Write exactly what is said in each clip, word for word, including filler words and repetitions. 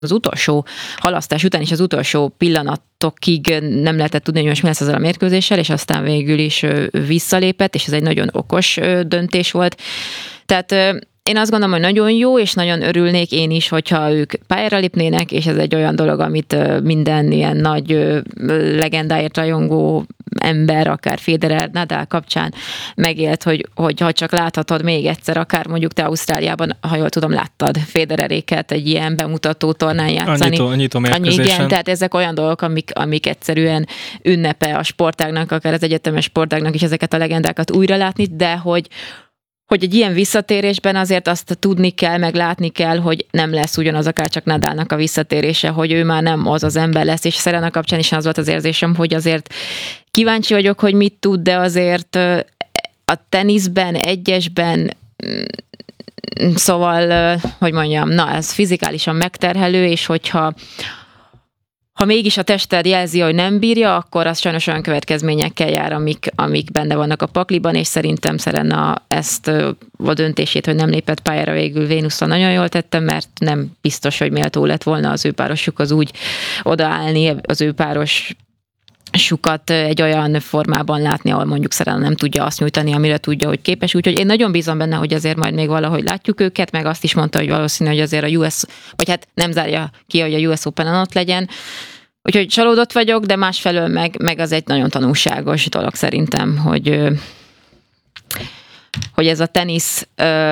az utolsó halasztás után is az utolsó pillanatokig nem lehetett tudni, hogy most mi lesz ezzel a mérkőzéssel, és aztán végül is visszalépett, és ez egy nagyon okos döntés volt. Tehát én azt gondolom, hogy nagyon jó, és nagyon örülnék én is, hogyha ők pályára lépnének, és ez egy olyan dolog, amit minden ilyen nagy legendáért rajongó ember, akár Federer, Nadal kapcsán megélt, hogy, hogy ha csak láthatod még egyszer, akár mondjuk te Ausztráliában, ha jól tudom, láttad Federeréket egy ilyen bemutató tornán játszani. Annyitó, annyitó mérkőzésen. Annyi, igen, tehát ezek olyan dolgok, amik, amik egyszerűen ünnepe a sportágnak, akár az egyetemes sportágnak is ezeket a legendákat újra látni, de hogy hogy egy ilyen visszatérésben azért azt tudni kell, meg látni kell, hogy nem lesz ugyanaz akár csak Nadalnak a visszatérése, hogy ő már nem az az ember lesz, és Serena kapcsán is az volt az érzésem, hogy azért kíváncsi vagyok, hogy mit tud, de azért a teniszben, egyesben, szóval, hogy mondjam, na ez fizikálisan megterhelő, és hogyha ha mégis a tested jelzi, hogy nem bírja, akkor az sajnos olyan következményekkel jár, amik, amik benne vannak a pakliban, és szerintem Serena ezt a döntését, hogy nem lépett pályára végül Vénusszal nagyon jól tette, mert nem biztos, hogy méltó lett volna az ő párosuk az úgy odaállni, az ő páros sukat egy olyan formában látni, ahol mondjuk Serena nem tudja azt nyújtani, amire tudja, hogy képes. Úgyhogy én nagyon bízom benne, hogy azért majd még valahogy látjuk őket, meg azt is mondta, hogy valószínű, hogy azért a U S, vagy hát nem zárja ki, hogy a U S Open-en ott legyen. Úgyhogy csalódott vagyok, de másfelől meg, meg az egy nagyon tanulságos dolog szerintem, hogy, hogy ez a tenisz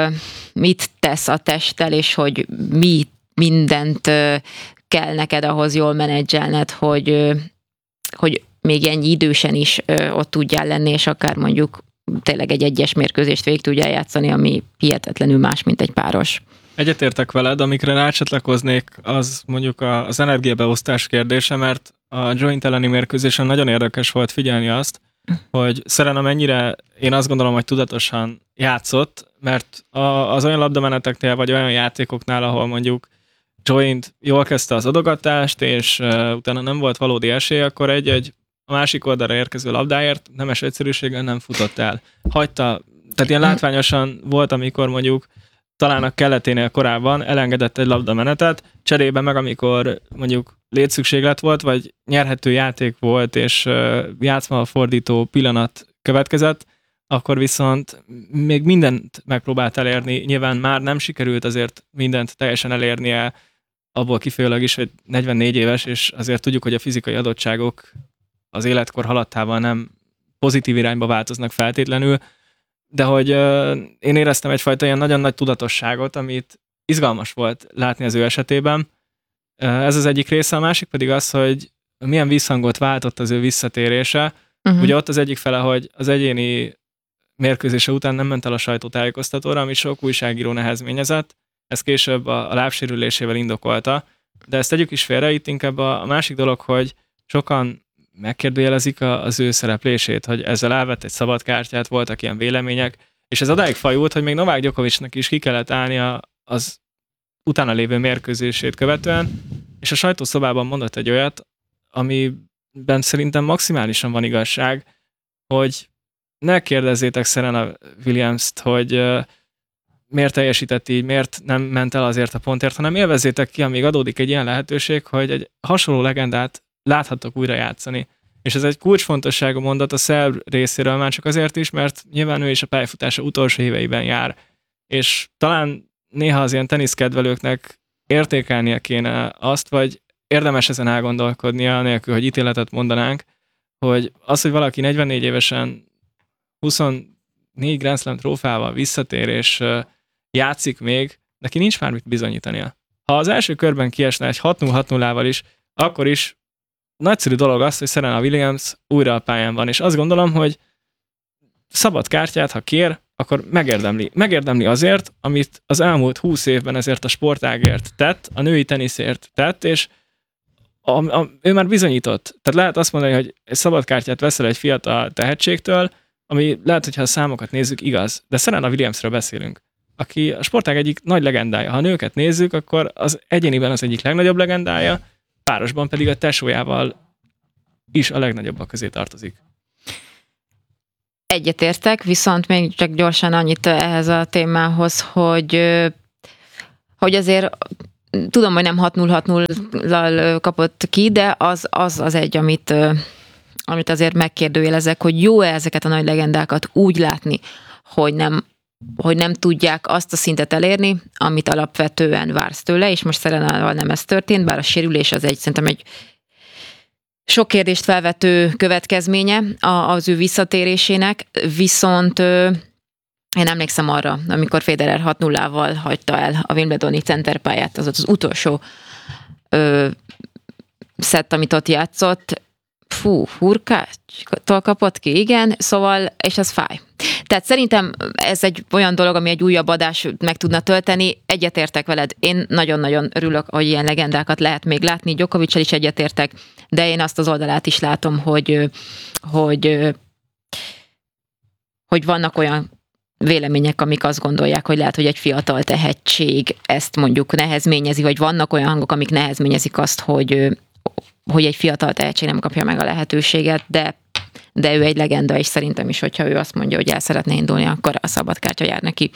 mit tesz a testtel, és hogy mi mindent kell neked ahhoz jól menedzselned, hogy, hogy még ennyi idősen is ott tudjál lenni, és akár mondjuk tényleg egy egyes mérkőzést végig tudjál játszani, ami hihetetlenül más, mint egy páros. Egyetértek veled, amikre rácsatlakoznék, az mondjuk az energiabeosztás kérdése, mert a joint elleni mérkőzésen nagyon érdekes volt figyelni azt, hogy Serena mennyire, én azt gondolom, hogy tudatosan játszott, mert az olyan labdameneteknél, vagy olyan játékoknál, ahol mondjuk joint jól kezdte az adogatást, és utána nem volt valódi esély, akkor egy-egy a másik oldalra érkező labdáért nemes egyszerűséggel nem futott el. Hagyta, tehát ilyen látványosan volt, amikor mondjuk talán a keleténél korábban elengedett egy labdamenetet, cserébe meg amikor mondjuk létszükséglet volt, vagy nyerhető játék volt, és játszma fordító pillanat következett, akkor viszont még mindent megpróbált elérni. Nyilván már nem sikerült azért mindent teljesen elérnie, abból kifolyólag is, hogy negyvennégy éves, és azért tudjuk, hogy a fizikai adottságok az életkor haladtával nem pozitív irányba változnak feltétlenül, de hogy uh, én éreztem egyfajta ilyen nagyon nagy tudatosságot, amit izgalmas volt látni az ő esetében. Uh, ez az egyik része, a másik pedig az, hogy milyen visszhangot váltott az ő visszatérése. Uh-huh. Ugye ott az egyik fele, hogy az egyéni mérkőzése után nem ment el a sajtótájékoztatóra, amit sok újságíró nehezményezett, ez később a, a lábsérülésével indokolta, de ezt tegyük is félre, itt inkább a, a másik dolog, hogy sokan megkérdőjelezik az ő szereplését, hogy ezzel elvett egy szabad kártyát, voltak ilyen vélemények, és ez odáig fajult, hogy még Novák Djokovicnak is ki kellett állnia az utána lévő mérkőzését követően, és a sajtószobában mondott egy olyat, amiben szerintem maximálisan van igazság, hogy ne kérdezzétek Serena Williams-t, hogy uh, miért teljesített így, miért nem ment el azért a pontért, hanem élvezzétek ki, amíg adódik egy ilyen lehetőség, hogy egy hasonló legendát láthattok újra játszani. És ez egy kulcsfontosságú mondat a szerb részéről már csak azért is, mert nyilván ő is a pályafutása utolsó éveiben jár. És talán néha az ilyen teniszkedvelőknek értékelnie kéne azt, vagy érdemes ezen elgondolkodnia, anélkül, hogy ítéletet mondanánk, hogy az, hogy valaki negyvennégy évesen huszonnégy Grand Slam trófával visszatér és játszik még, neki nincs már mit bizonyítania. Ha az első körben kiesne egy hat null hat nullával is, akkor is nagyszerű dolog az, hogy Serena Williams újra a pályán van, és azt gondolom, hogy szabad kártyát, ha kér, akkor megérdemli. Megérdemli azért, amit az elmúlt húsz évben ezért a sportágért tett, a női teniszért tett, és a, a, ő már bizonyított. Tehát lehet azt mondani, hogy egy szabad kártyát veszel egy fiatal tehetségtől, ami lehet, hogyha a számokat nézzük, igaz. De Serena Williamsről beszélünk, aki a sportág egyik nagy legendája. Ha a nőket nézzük, akkor az egyéniben az egyik legnagyobb legendája, párosban pedig a tesójával is a legnagyobbak közé tartozik. Egyetértek, viszont még csak gyorsan annyit ehhez a témához, hogy, hogy azért tudom, hogy nem hat null hat nullal kapott ki, de az az, az egy, amit, amit azért megkérdőjelezek, hogy jó-e ezeket a nagy legendákat úgy látni, hogy nem, hogy nem tudják azt a szintet elérni, amit alapvetően vársz tőle, és most Serenával nem ez történt, bár a sérülés az egy, szerintem egy sok kérdést felvető következménye az ő visszatérésének, viszont én emlékszem arra, amikor Federer hat nullával hagyta el a Wimbledoni centerpályát, az volt az utolsó ö, szett, amit ott játszott. Fú, hurkástól kapott ki, igen, szóval, és ez fáj. Tehát szerintem ez egy olyan dolog, ami egy újabb adás meg tudna tölteni. Egyetértek veled. Én nagyon-nagyon örülök, hogy ilyen legendákat lehet még látni. Djokoviccal is egyetértek, de én azt az oldalát is látom, hogy, hogy, hogy vannak olyan vélemények, amik azt gondolják, hogy lehet, hogy egy fiatal tehetség ezt mondjuk nehezményezi, vagy vannak olyan hangok, amik nehezményezik azt, hogy, hogy egy fiatal tehetség nem kapja meg a lehetőséget, de, de ő egy legenda, és szerintem is, hogyha ő azt mondja, hogy el szeretne indulni, akkor a szabad kártya jár neki.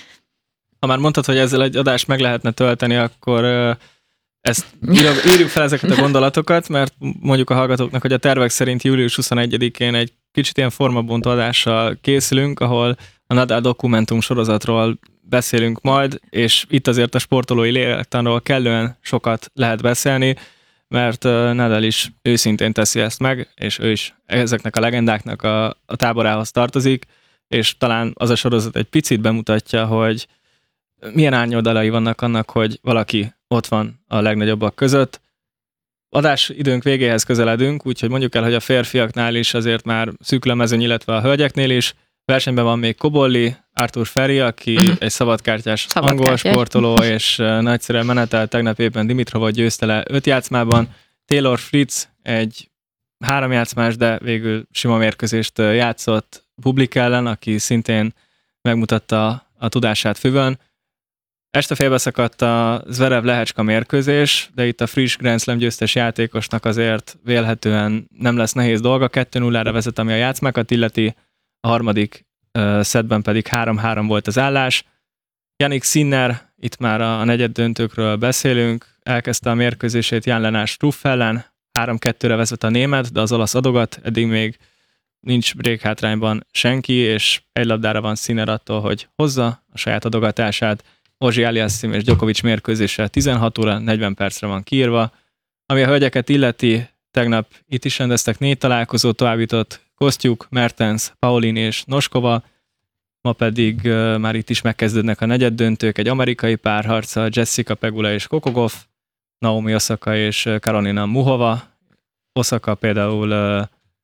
Ha már mondtad, hogy ezzel egy adást meg lehetne tölteni, akkor ezt írjuk, írjuk fel ezeket a gondolatokat, mert mondjuk a hallgatóknak, hogy a tervek szerint július huszonegyedikén egy kicsit ilyen formabontó adással készülünk, ahol a Nadal dokumentum sorozatról beszélünk majd, és itt azért a sportolói lélektanról kellően sokat lehet beszélni, mert Nadal is őszintén teszi ezt meg, és ő is ezeknek a legendáknak a, a táborához tartozik, és talán az a sorozat egy picit bemutatja, hogy milyen árnyoldalai vannak annak, hogy valaki ott van a legnagyobbak között. Adás időnk végéhez közeledünk, úgyhogy mondjuk el, hogy a férfiaknál is azért már szűkül a mezőny, illetve a hölgyeknél is. Versenyben van még Cobolli, Arthur Ferri, aki uh-huh. egy szabadkártyás Szabadkártyás. angol sportoló, és nagyszerűen menetel, tegnap éppen Dimitrovot győzte le öt játszmában. Taylor Fritz egy három játszmás, de végül sima mérkőzést játszott Bublik ellen, aki szintén megmutatta a tudását füvön. Este félbeszakadt a Zverev-Lehecska mérkőzés, de itt a friss Grand Slam győztes játékosnak azért vélhetően nem lesz nehéz dolga, kettő nullára vezet, ami a játszmákat illeti, a harmadik uh, szettben pedig három három volt az állás. Jannik Sinner, itt már a, a negyed döntőkről beszélünk, elkezdte a mérkőzését Jan Lennart Struff ellen, három kettőre vezet a német, de az olasz adogat, eddig még nincs break hátrányban senki, és egy labdára van Sinner attól, hogy hozza a saját adogatását. Ozsi Aliasszim és Djokovic mérkőzése tizenhat óra negyven percre van kiírva. Ami a hölgyeket illeti, tegnap itt is rendeztek négy találkozót, továbbított Kosztjuk, Mertens, Paulin és Noskova, ma pedig uh, már itt is megkezdődnek a negyed döntők, egy amerikai párharca, Jessica Pegula és Kokogov, Naomi Osaka és Karolina Muhova. Osaka például uh,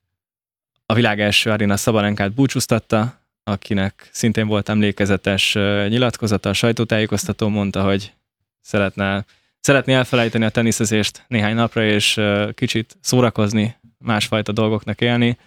a világ első Aryna Szabalenkát búcsúztatta, akinek szintén volt emlékezetes uh, nyilatkozata, a sajtótájékoztató mondta, hogy szeretne, szeretné elfelejteni a teniszezést néhány napra, és uh, kicsit szórakozni, másfajta dolgoknak élni,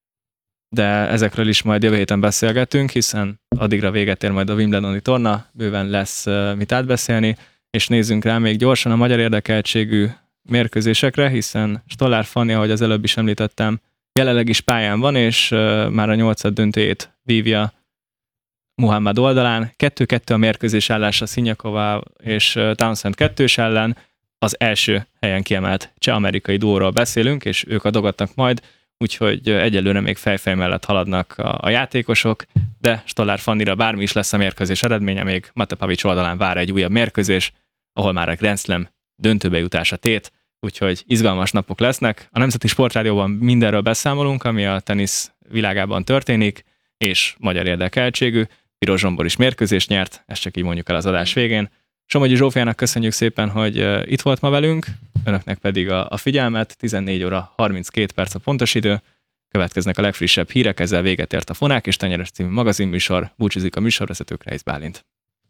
de ezekről is majd jövő héten beszélgetünk, hiszen addigra véget ér majd a Wimbledoni torna, bőven lesz uh, mit átbeszélni, és nézzünk rá még gyorsan a magyar érdekeltségű mérkőzésekre, hiszen Stollár Fanni, ahogy az előbb is említettem, jelenleg is pályán van, és uh, már a nyolcad döntőjét vívja Muhammad oldalán. kettő kettő a mérkőzés állása Szinyakova és uh, Townsend kettős ellen. Az első helyen kiemelt cseh-amerikai duóról beszélünk, és ők adogatnak majd, úgyhogy uh, egyelőre még fejfej mellett haladnak a, a játékosok, de Stollár Fannira bármi is lesz a mérkőzés eredménye, még Mate Pavics oldalán vár egy újabb mérkőzés, ahol már a Grand Slam döntőbe jutás a tét, úgyhogy izgalmas napok lesznek. A Nemzeti Sportrádióban mindenről beszámolunk, ami a tenisz világában történik, és magyar érdekeltségű. Piros Zsombor is mérkőzést nyert, ezt csak így mondjuk el az adás végén. Somogyi Zsófiának köszönjük szépen, hogy uh, itt volt ma velünk, önöknek pedig a, a figyelmet, tizennégy óra harminckét perc a pontos idő. Következnek a legfrissebb hírek, ezzel véget ért a Fonák és Tenyeres című magazinműsor, búcsúzik a műsorvezető Kreisz Bálint.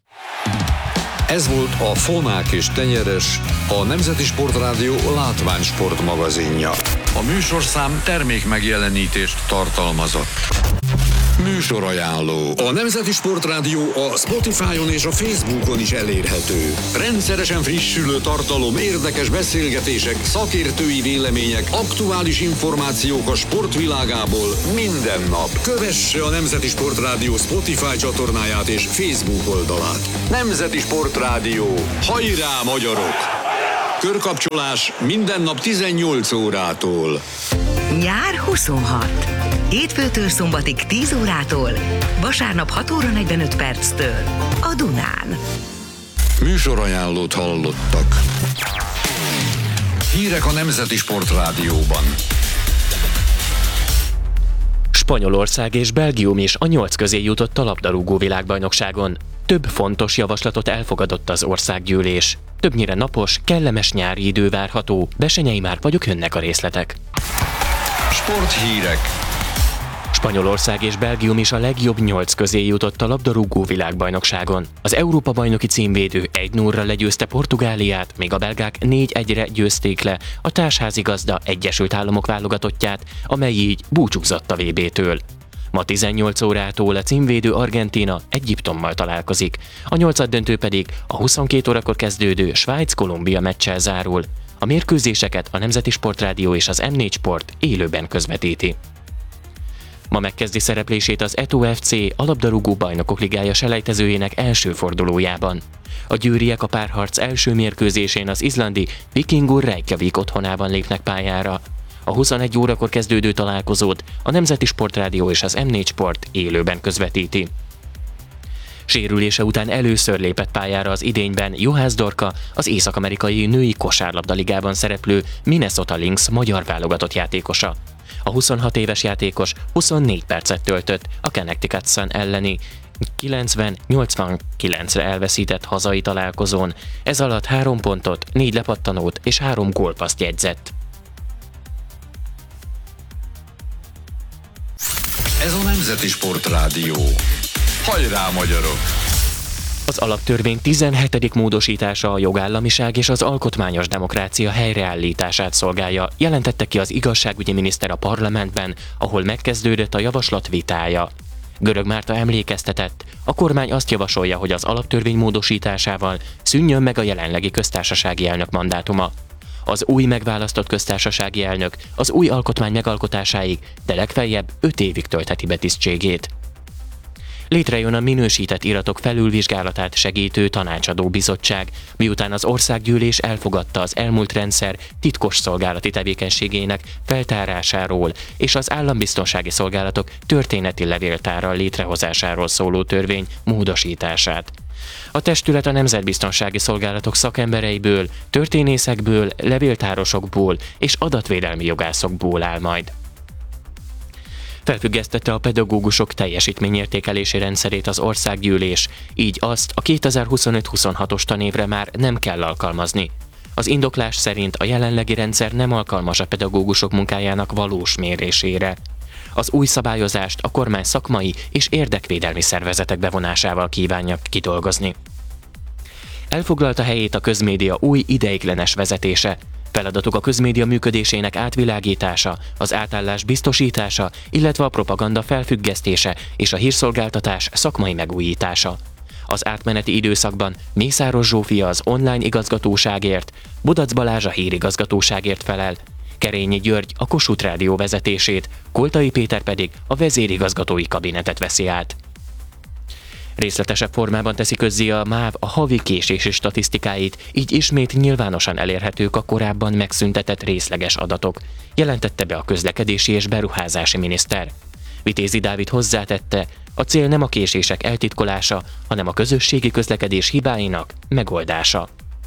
Ez volt a Fonák és Tenyeres, a Nemzeti Sportrádió látványsport magazinja. A műsorszám termék megjelenítést tartalmazott. Műsorajánló. A Nemzeti Sportrádió a Spotify-on és a Facebookon is elérhető. Rendszeresen frissülő tartalom, érdekes beszélgetések, szakértői vélemények, aktuális információk a sportvilágából minden nap. Kövesse a Nemzeti Sportrádió Spotify csatornáját és Facebook oldalát. Nemzeti Sportrádió. Hajrá, magyarok! Körkapcsolás minden nap tizennyolc órától. Nyár huszonhat. Hétfőtől szombatig tíz órától, vasárnap hat óra negyvenöt perctől a Dunán. Műsorajánlót hallottak. Hírek a Nemzeti Sportrádióban. Spanyolország és Belgium is a nyolc közé jutott a labdarúgó világbajnokságon. Több fontos javaslatot elfogadott az országgyűlés. Többnyire napos, kellemes nyári idő várható. Besenyei már vagyok, jönnek a részletek. Sporthírek. Spanyolország és Belgium is a legjobb nyolc közé jutott a labdarúgó világbajnokságon. Az Európa-bajnoki címvédő egy nullra legyőzte Portugáliát, míg a belgák négy egyre győzték le a társházigazda Egyesült Államok válogatottját, amely így búcsúzott a vé bé-től. Ma tizennyolc órától a címvédő Argentína Egyiptommal találkozik, a nyolcaddöntő pedig a huszonkét órakor kezdődő Svájc-Kolumbia meccsel zárul. A mérkőzéseket a Nemzeti Sportrádió és az em négy Sport élőben közvetíti. Ma megkezdi szereplését az Eto ef cé a labdarúgó bajnokok ligája selejtezőjének első fordulójában. A győriek a párharc első mérkőzésén az izlandi Víkingur Reykjavik otthonában lépnek pályára. A huszonegy órakor kezdődő találkozót a Nemzeti Sportrádió és az em négy Sport élőben közvetíti. Sérülése után először lépett pályára az idényben Juhász Dorka, az észak-amerikai női kosárlabdaligában szereplő Minnesota Lynx magyar válogatott játékosa. A huszonhat éves játékos huszonnégy percet töltött a Connecticut Sun elleni kilencven nyolcvankilencre elveszített hazai találkozón, ez alatt három pontot, négy lepattanót és három gólpasszt jegyzett. Ez a Nemzeti Sportrádió. Hajrá, magyarok! Az alaptörvény tizenhetedik módosítása a jogállamiság és az alkotmányos demokrácia helyreállítását szolgálja, jelentette ki az igazságügyi miniszter a parlamentben, ahol megkezdődött a javaslat vitája. Görög Márta emlékeztetett, a kormány azt javasolja, hogy az alaptörvény módosításával szűnjön meg a jelenlegi köztársasági elnök mandátuma. Az új megválasztott köztársasági elnök az új alkotmány megalkotásáig, de legfeljebb öt évig töltheti be tisztségét. Létrejön a minősített iratok felülvizsgálatát segítő tanácsadó bizottság, miután az országgyűlés elfogadta az elmúlt rendszer titkos szolgálati tevékenységének feltárásáról és az állambiztonsági szolgálatok történeti levéltárral létrehozásáról szóló törvény módosítását. A testület a nemzetbiztonsági szolgálatok szakembereiből, történészekből, levéltárosokból és adatvédelmi jogászokból áll majd. Felfüggesztette a pedagógusok teljesítményértékelési rendszerét az országgyűlés, így azt a kétezer-huszonöt huszonhatos tanévre már nem kell alkalmazni. Az indoklás szerint a jelenlegi rendszer nem alkalmas a pedagógusok munkájának valós mérésére. Az új szabályozást a kormány szakmai és érdekvédelmi szervezetek bevonásával kívánja kidolgozni. Elfoglalta helyét a közmédia új ideiglenes vezetése. Feladatuk a közmédia működésének átvilágítása, az átállás biztosítása, illetve a propaganda felfüggesztése és a hírszolgáltatás szakmai megújítása. Az átmeneti időszakban Mészáros Zsófia az online igazgatóságért, Bodac Balázs a hírigazgatóságért felel, Kerényi György a Kossuth Rádió vezetését, Koltai Péter pedig a vezérigazgatói kabinetet veszi át. Részletesebb formában teszi közzé a MÁV a havi késési statisztikáit, így ismét nyilvánosan elérhetők a korábban megszüntetett részleges adatok, jelentette be a közlekedési és beruházási miniszter. Vitézi Dávid hozzátette, a cél nem a késések eltitkolása, hanem a közösségi közlekedés hibáinak megoldása.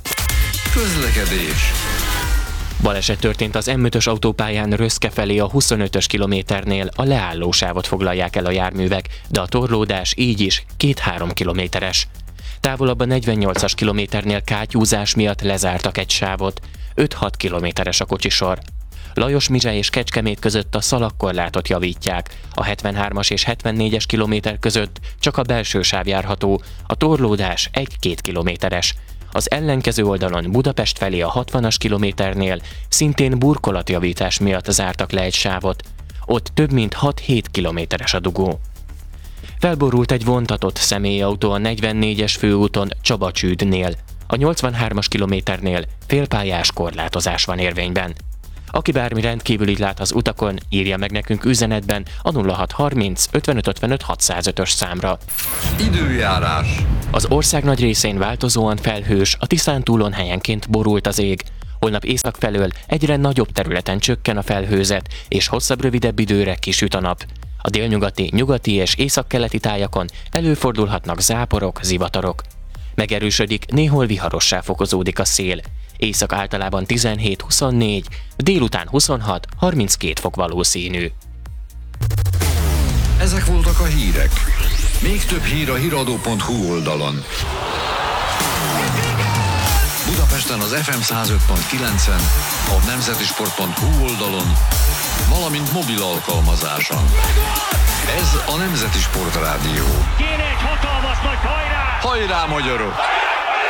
Közlekedés. Baleset történt az em ötös autópályán Röszke felé a huszonötös kilométernél, a leállósávot foglalják el a járművek, de a torlódás így is két-három kilométeres. Távolabb a negyvennyolcas kilométernél kátyúzás miatt lezártak egy sávot, öt-hat kilométeres a kocsisor. Lajosmizse és Kecskemét között a szalagkorlátot javítják, a hetvenhármas és hetvennégyes kilométer között csak a belső sáv járható, a torlódás egy-két kilométeres. Az ellenkező oldalon Budapest felé a hatvanas kilométernél szintén burkolatjavítás miatt zártak le egy sávot. Ott több mint hat-hét kilométeres a dugó. Felborult egy vontatott személyautó a negyvennégyes főúton Csabacsődnél. A nyolcvanhármas kilométernél félpályás korlátozás van érvényben. Aki bármi rendkívülit lát az utakon, írja meg nekünk üzenetben a nulla hat harminc ötvenöt ötvenöt hatszázötös számra. Időjárás. Az ország nagy részén változóan felhős, a Tiszántúlon helyenként borult az ég. Holnap észak felől egyre nagyobb területen csökken a felhőzet, és hosszabb, rövidebb időre kisüt a nap. A délnyugati, nyugati és északkeleti tájakon előfordulhatnak záporok, zivatarok. Megerősödik, néhol viharossá fokozódik a szél. Észak általában tizenhét-huszonnégy, délután huszonhat harminckét fok valószínű. Ezek voltak a hírek. Még több hír a híradó pont hu oldalon. Budapesten az ef em száz öt pont kilencen, a nemzetisport pont hu oldalon, valamint mobil alkalmazáson. Ez a Nemzeti Sport Rádió. Kéne egy hatalmas nagy hajrá! Hajrá, magyarok!